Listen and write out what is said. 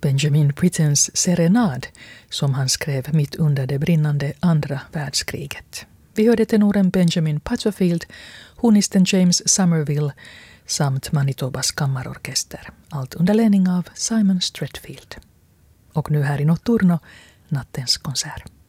Benjamin Brittens Serenad som han skrev mitt under det brinnande andra världskriget. Vi hörde tenoren Benjamin Patterfield, hornisten James Somerville samt Manitobas kammarorkester. Allt under ledning av Simon Stretfield. Och nu här i Notturno, nattens konsert.